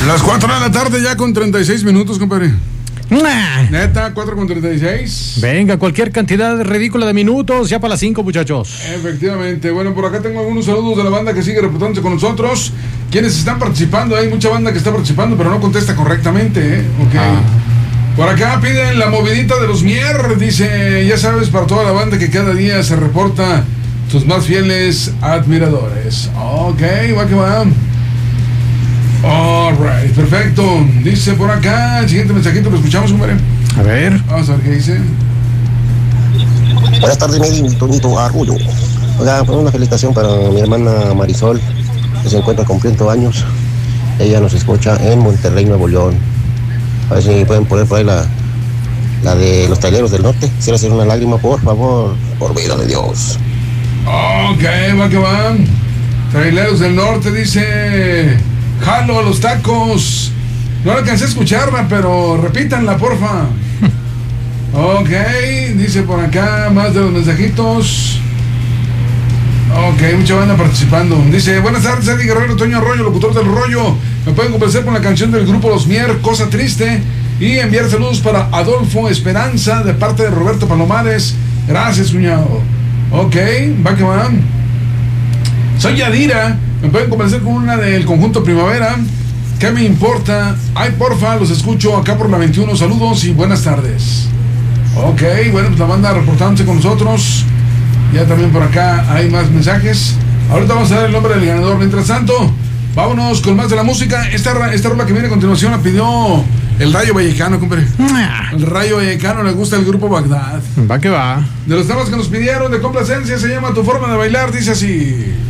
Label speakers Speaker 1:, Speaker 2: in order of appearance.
Speaker 1: Las 4 de la tarde ya con 36 minutos, compadre. Neta, 4:36.
Speaker 2: Venga, cualquier cantidad ridícula de minutos, ya para las 5, muchachos.
Speaker 1: Efectivamente. Bueno, por acá tengo algunos saludos de la banda que sigue reportándose con nosotros. Quienes están participando, hay mucha banda que está participando, pero no contesta correctamente, Okay. Por acá piden la movidita de los Mier. Dice, ya sabes, para toda la banda que cada día se reporta, tus más fieles admiradores. Ok, va que va. Alright, perfecto. Dice por acá, el siguiente mensajito lo escuchamos, compadre.
Speaker 2: A ver.
Speaker 1: Vamos a ver qué dice.
Speaker 3: Buenas tardes, Mary, Toñito Arroyo. Oiga, una felicitación para mi hermana Marisol, que se encuentra cumpliendo años. Ella nos escucha en Monterrey, Nuevo León. A ver si pueden poner por ahí la de los Traileros del Norte. Quisiera hacer una lágrima, por favor, por vida de Dios.
Speaker 1: Ok, va que va. Traileros del Norte, dice... Jalo a los tacos. No alcancé a escucharla, pero repítanla, porfa. Ok, dice por acá más de los mensajitos. Ok, mucha banda participando. Dice, buenas tardes, Eddie Guerrero, Toño Arroyo, locutor del rollo. Me pueden complacer con la canción del grupo Los Mier, Cosa Triste. Y enviar saludos para Adolfo Esperanza, de parte de Roberto Palomares. Gracias, cuñado. Ok, va que va. Soy Yadira. Me pueden complacer con una del conjunto Primavera. ¿Qué me importa? Ay, porfa, los escucho acá por la 21. Saludos y buenas tardes. Ok, bueno, pues la banda reportándose con nosotros. Ya también por acá hay más mensajes. Ahorita vamos a dar el nombre del ganador. Mientras tanto, vámonos con más de la música. Esta rola que viene a continuación la pidió el Rayo Vallecano, compadre. El Rayo Vallecano, le gusta el grupo Bagdad.
Speaker 2: Va que va.
Speaker 1: De los temas que nos pidieron de complacencia se llama Tu Forma de Bailar, dice así.